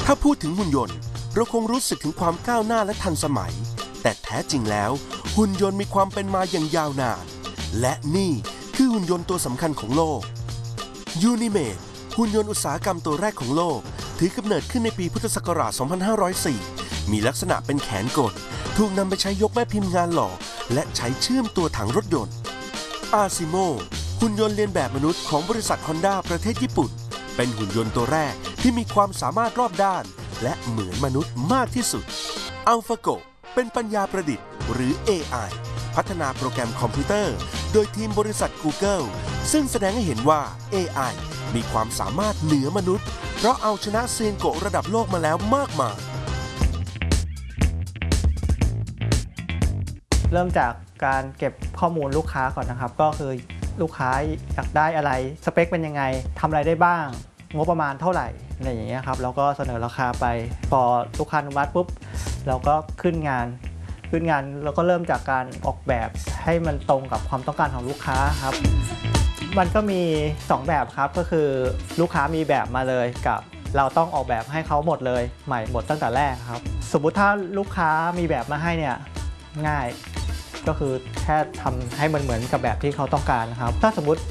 ถ้าพูดถึงหุ่นยนต์เราคงรู้สึกถึงความก้าวหน้าและทันสมัยแต่แท้จริงแล้วหุ่นยนต์มีความเป็นมาอย่างยาวนานและนี่คือหุ่นยนต์ตัวสำคัญของโลกยูนิเมดหุ่นยนต์อุตสาหกรรมตัวแรกของโลกถือกำเนิดขึ้นในปีพุทธศักราช 2504 มีลักษณะเป็นแขนกลถูกนำไปใช้ยกแม่พิมพ์งานหล่อและใช้เชื่อมตัวถังรถยนต์อาซิโมหุ่นยนต์เลียนแบบมนุษย์ของบริษัทฮอนด้าประเทศญี่ปุ่นเป็นหุ่นยนต์ตัวแรกที่มีความสามารถรอบด้านและเหมือนมนุษย์มากที่สุดอัลฟาโกเป็นปัญญาประดิษฐ์หรือ AI พัฒนาโปรแกรมคอมพิวเตอร์โดยทีมบริษัท Google ซึ่งแสดงให้เห็นว่า AI มีความสามารถเหนือมนุษย์เพราะเอาชนะเซียนโกะระดับโลกมาแล้วมากมายเริ่มจากการเก็บข้อมูลลูกค้าก่อนนะครับก็คือลูกค้าอยากได้อะไรสเปคเป็นยังไงทำอะไรได้บ้างงบประมาณเท่าไหร่อะไรอย่างเงี้ยครับแล้วก็เสนอราคาไปพอลูกค้าอนุมัติปุ๊บเราก็ขึ้นงานแล้วก็เริ่มจากการออกแบบให้มันตรงกับความต้องการของลูกค้าครับมันก็มี2แบบครับก็คือลูกค้ามีแบบมาเลยกับเราต้องออกแบบให้เขาหมดเลยใหม่หมดตั้งแต่แรกครับสมมุติถ้าลูกค้ามีแบบมาให้เนี่ยง่ายก็คือแค่ทำให้มันเหมือนกับแบบที่เขาต้องการนะครับถ้าสมมุติ